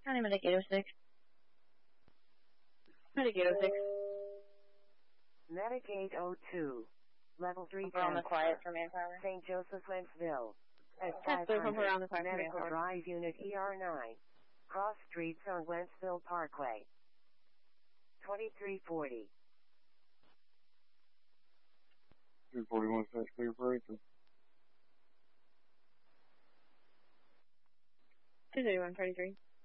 County Medic 806. Medic 806. Medic 802. Level 3 We're on the quiet for manpower. St. Joseph, Wentzville. At That's the one 500. on the quiet for Medical manpower. Drive Unit ER9. Cross streets on Wentzville Parkway. 2340. 241 cents clear for Aiken. 23133.